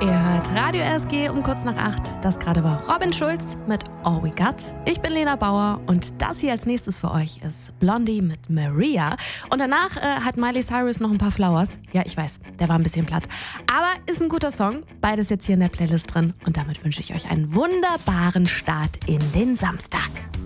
Ihr hört Radio RSG um kurz nach 8. Das gerade war Robin Schulz mit All We Got. Ich bin Lena Bauer und das hier als nächstes für euch ist Blondie mit Maria. Und danach hat Miley Cyrus noch ein paar Flowers. Ja, ich weiß, der war ein bisschen platt. Aber ist ein guter Song. Beides jetzt hier in der Playlist drin. Und damit wünsche ich euch einen wunderbaren Start in den Samstag.